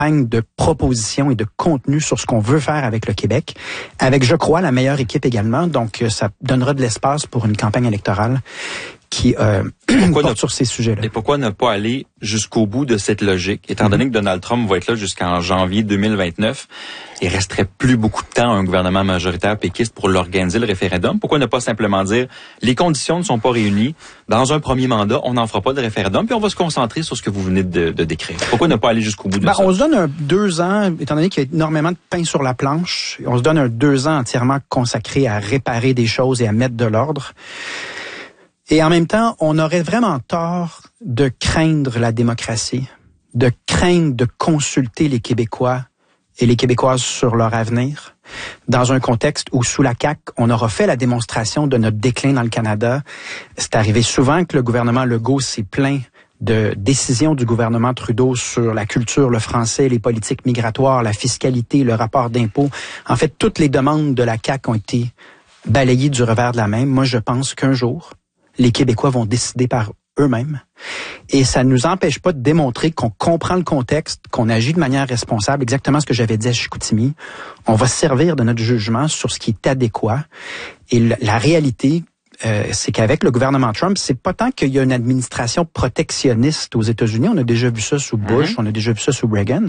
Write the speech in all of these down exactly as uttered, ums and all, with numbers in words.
campagne de proposition et de contenu sur ce qu'on veut faire avec le Québec, avec, je crois, la meilleure équipe également. Donc, ça donnera de l'espace pour une campagne électorale qui euh, porte ne, sur ces sujets-là. Et pourquoi ne pas aller jusqu'au bout de cette logique? Étant donné que Donald Trump va être là jusqu'en janvier deux mille vingt-neuf, il resterait plus beaucoup de temps à un gouvernement majoritaire péquiste pour l'organiser, le référendum. Pourquoi ne pas simplement dire les conditions ne sont pas réunies, dans un premier mandat, on n'en fera pas de référendum, puis on va se concentrer sur ce que vous venez de, de décrire. Pourquoi ne pas aller jusqu'au bout de ben, ça? On se donne un deux ans, étant donné qu'il y a énormément de pain sur la planche, on se donne un deux ans entièrement consacré à réparer des choses et à mettre de l'ordre. Et en même temps, on aurait vraiment tort de craindre la démocratie, de craindre de consulter les Québécois et les Québécoises sur leur avenir, dans un contexte où, sous la C A Q, on aura fait la démonstration de notre déclin dans le Canada. C'est arrivé souvent que le gouvernement Legault s'est plaint de décisions du gouvernement Trudeau sur la culture, le français, les politiques migratoires, la fiscalité, le rapport d'impôt. En fait, toutes les demandes de la C A Q ont été balayées du revers de la main. Moi, je pense qu'un jour, les Québécois vont décider par eux-mêmes. Et ça ne nous empêche pas de démontrer qu'on comprend le contexte, qu'on agit de manière responsable, exactement ce que j'avais dit à Chicoutimi. On va se servir de notre jugement sur ce qui est adéquat. Et la, la réalité, euh, c'est qu'avec le gouvernement Trump, c'est pas tant qu'il y a une administration protectionniste aux États-Unis. On a déjà vu ça sous Bush, mm-hmm. on a déjà vu ça sous Reagan.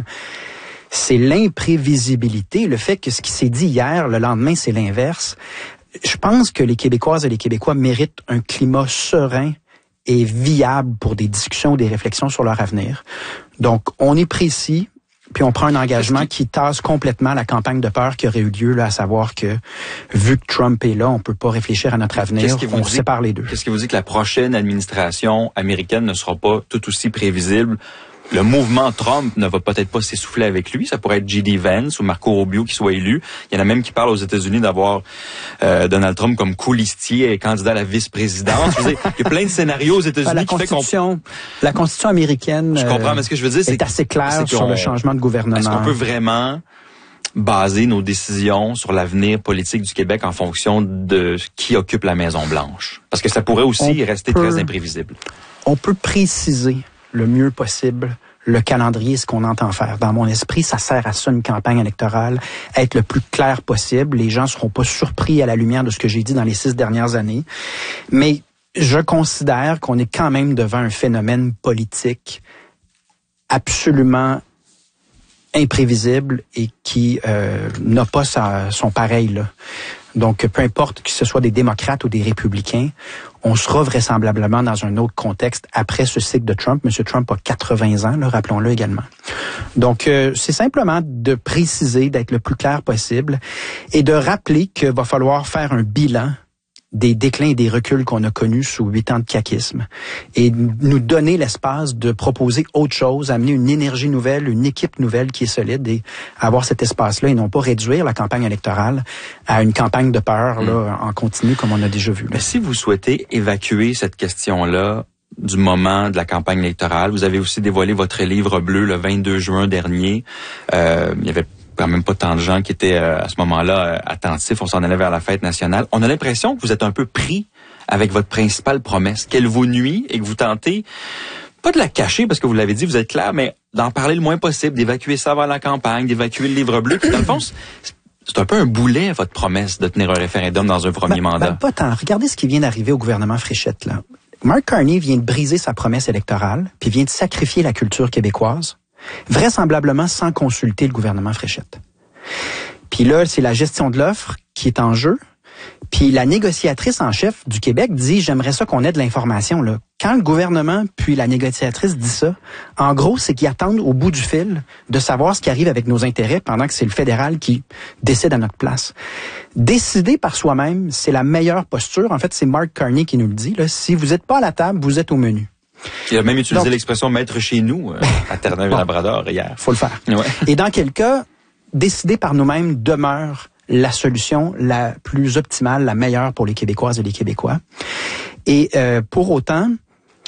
C'est l'imprévisibilité, le fait que ce qui s'est dit hier, le lendemain, c'est l'inverse. Je pense que les Québécoises et les Québécois méritent un climat serein et viable pour des discussions, des réflexions sur leur avenir. Donc, on est précis, puis on prend un engagement qui tasse complètement la campagne de peur qui aurait eu lieu, là, à savoir que, vu que Trump est là, on peut pas réfléchir à notre avenir, on dit, sépare les deux. Qu'est-ce qui vous dit que la prochaine administration américaine ne sera pas tout aussi prévisible? Le mouvement Trump ne va peut-être pas s'essouffler avec lui. Ça pourrait être J D Vance ou Marco Rubio qui soit élu. Il y en a même qui parlent aux États-Unis d'avoir euh, Donald Trump comme coulistier et candidat à la vice-présidence. Je veux dire, il y a plein de scénarios aux États-Unis la qui fait qu'on... La Constitution américaine je comprends, mais ce que je veux dire, c'est est assez claire sur le changement de gouvernement. Est-ce qu'on peut vraiment baser nos décisions sur l'avenir politique du Québec en fonction de qui occupe la Maison-Blanche? Parce que ça pourrait aussi on rester peut, très imprévisible. On peut préciser le mieux possible le calendrier, ce qu'on entend faire. Dans mon esprit, ça sert à ça, une campagne électorale, être le plus clair possible. Les gens ne seront pas surpris à la lumière de ce que j'ai dit dans les six dernières années. Mais je considère qu'on est quand même devant un phénomène politique absolument imprévisible et qui euh, n'a pas sa, son pareil, là. Donc, peu importe que ce soit des démocrates ou des républicains, on sera vraisemblablement dans un autre contexte après ce cycle de Trump. Monsieur Trump a quatre-vingts ans, là, rappelons-le également. Donc, euh, c'est simplement de préciser, d'être le plus clair possible et de rappeler qu'il va falloir faire un bilan des déclins et des reculs qu'on a connus sous huit ans de caquisme et nous donner l'espace de proposer autre chose, amener une énergie nouvelle, une équipe nouvelle qui est solide et avoir cet espace-là et non pas réduire la campagne électorale à une campagne de peur là, mmh. en continu comme on a déjà vu. Là. Mais si vous souhaitez évacuer cette question-là du moment de la campagne électorale, vous avez aussi dévoilé votre livre bleu le vingt-deux juin dernier. Euh, il y avait quand même pas tant de gens qui étaient euh, à ce moment-là euh, attentifs. On s'en allait vers la fête nationale. On a l'impression que vous êtes un peu pris avec votre principale promesse, qu'elle vous nuit et que vous tentez, pas de la cacher parce que vous l'avez dit, vous êtes clair, mais d'en parler le moins possible, d'évacuer ça avant la campagne, d'évacuer le livre bleu. Puis dans le fond, c'est un peu un boulet, votre promesse de tenir un référendum dans un premier ben, mandat. Ben, pas tant. Regardez ce qui vient d'arriver au gouvernement Fréchette, là. Mark Carney vient de briser sa promesse électorale, puis vient de sacrifier la culture québécoise, vraisemblablement sans consulter le gouvernement Fréchette. Puis là, c'est la gestion de l'offre qui est en jeu. Puis la négociatrice en chef du Québec dit « J'aimerais ça qu'on ait de l'information. » là. Quand le gouvernement puis la négociatrice dit ça, en gros, c'est qu'ils attendent au bout du fil de savoir ce qui arrive avec nos intérêts pendant que c'est le fédéral qui décide à notre place. Décider par soi-même, c'est la meilleure posture. En fait, c'est Mark Carney qui nous le dit. Là. Si vous n'êtes pas à la table, vous êtes au menu. Il a même utilisé Donc, l'expression « mettre chez nous euh, » à Terre-Neuve-Labrador hier. Faut le faire. Ouais. Et dans quel cas, décider par nous-mêmes demeure la solution la plus optimale, la meilleure pour les Québécoises et les Québécois. Et euh, pour autant,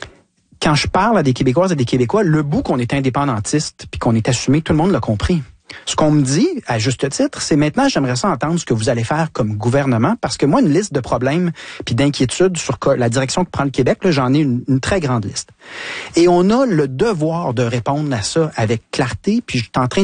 quand je parle à des Québécoises et des Québécois, le bout qu'on est indépendantiste puis qu'on est assumé, tout le monde l'a compris. Ce qu'on me dit, à juste titre, c'est maintenant, j'aimerais ça entendre ce que vous allez faire comme gouvernement, parce que moi, une liste de problèmes puis d'inquiétudes sur la direction que prend le Québec, là, j'en ai une, une très grande liste. Et on a le devoir de répondre à ça avec clarté, puis je suis en train